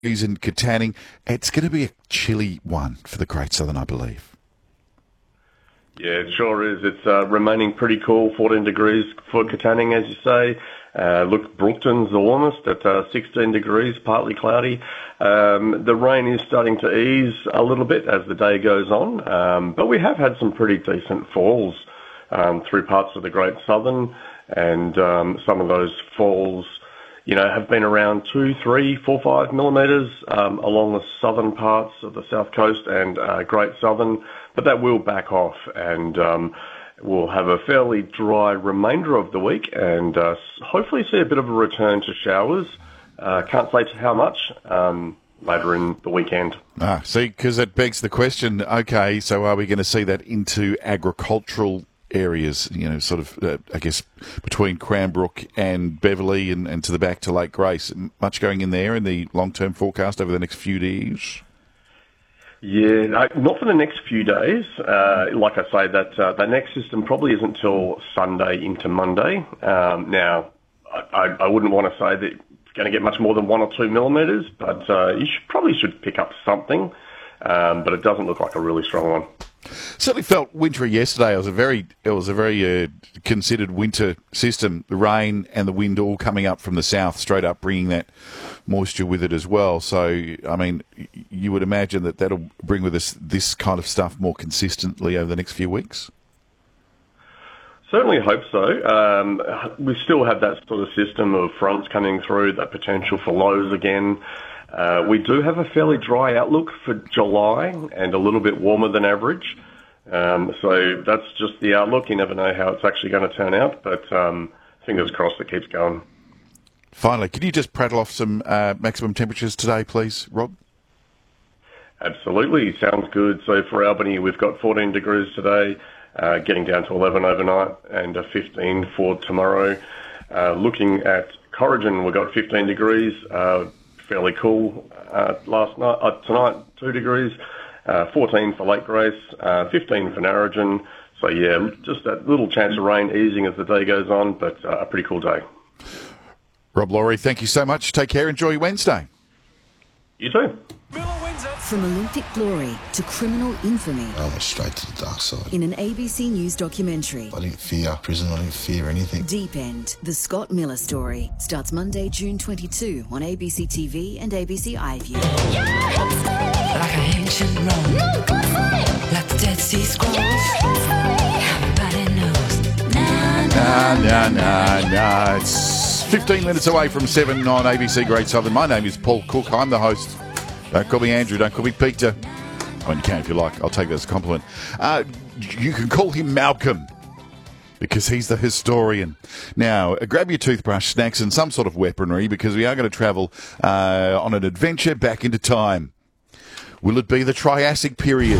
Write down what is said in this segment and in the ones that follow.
in Katanning. It's going to be a chilly one for the Great Southern, I believe. Yeah, it sure is. It's remaining pretty cool, 14 degrees for Katanning, as you say. Look, Brookton's the warmest at 16 degrees, partly cloudy. The rain is starting to ease a little bit as the day goes on, but we have had some pretty decent falls through parts of the Great Southern, and some of those falls, have been around 2, 3, 4, 5 millimetres along the southern parts of the South Coast and Great Southern, but that will back off, and we'll have a fairly dry remainder of the week and hopefully see a bit of a return to showers. Can't say to how much later in the weekend. See, because that begs the question, okay, so are we going to see that into agricultural areas, I guess, between Cranbrook and Beverley and to the back to Lake Grace? Much going in there in the long-term forecast over the next few days? Yeah, not for the next few days. Like I say, that next system probably isn't till Sunday into Monday. Now, I wouldn't want to say that it's going to get much more than 1 or 2 millimetres, but you probably should pick up something. But it doesn't look like a really strong one. Certainly felt wintry yesterday. It was a very considered winter system. The rain and the wind all coming up from the south, straight up, bringing that moisture with it as well. So, I mean, you would imagine that that'll bring with us this kind of stuff more consistently over the next few weeks? Certainly hope so. We still have that sort of system of fronts coming through, that potential for lows again. We do have a fairly dry outlook for July and a little bit warmer than average. So that's just the outlook. You never know how it's actually going to turn out, but fingers crossed it keeps going. Finally, can you just prattle off some maximum temperatures today, please, Rob? Absolutely. Sounds good. So for Albany, we've got 14 degrees today, getting down to 11 overnight and 15 for tomorrow. Looking at Corrigan, we've got 15 degrees. Fairly cool tonight, 2 degrees, 14 for Lake Grace, 15 for Narrogin. So, yeah, just that little chance of rain easing as the day goes on, but a pretty cool day. Rob Laurie, thank you so much. Take care. Enjoy your Wednesday. You too. From Olympic glory to criminal infamy. I went straight to the dark side. In an ABC News documentary. I didn't fear prison. I didn't fear anything. Deep End, the Scott Miller story, starts Monday, June 22 on ABC TV and ABC iView. Yeah, like an ancient Rome. No, good for it. Like the Dead Sea Scrolls. Yeah, everybody knows. Nah. It's 15 minutes away from 7 on ABC Great Southern. My name is Paul Cook. I'm the host. Don't call me Andrew. Don't call me Peter. I mean, you can if you like. I'll take that as a compliment. You can call him Malcolm because he's the historian. Now, grab your toothbrush, snacks, and some sort of weaponry because we are going to travel on an adventure back into time. Will it be the Triassic period?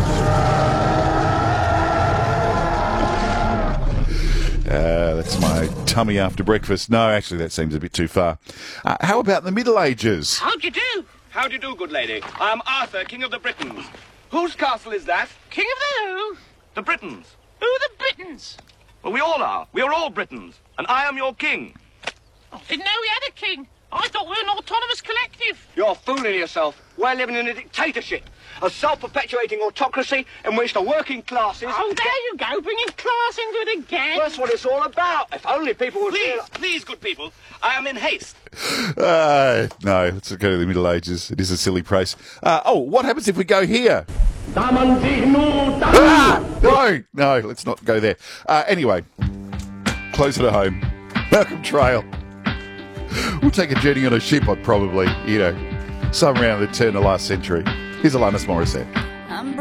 That's my tummy after breakfast. No, actually, that seems a bit too far. How about the Middle Ages? How do you do? How do you do, good lady? I am Arthur, King of the Britons. Whose castle is that? King of the who? The Britons. Who are the Britons? Well, we all are. We are all Britons. And I am your king. Oh, didn't know we had a king. I thought we were an autonomous collective. You're fooling yourself. We're living in a dictatorship. A self-perpetuating autocracy in which the working classes... Oh, there you go, bringing class into it again. That's what it's all about. If only people would... Please, good people. I am in haste. No, let's go to the Middle Ages. It is a silly place. What happens if we go here? No, let's not go there. Anyway, closer to home. Malcolm Trail. We'll take a journey on a ship, I'd probably, somewhere around the turn of last century. Here's Alanis Morissette.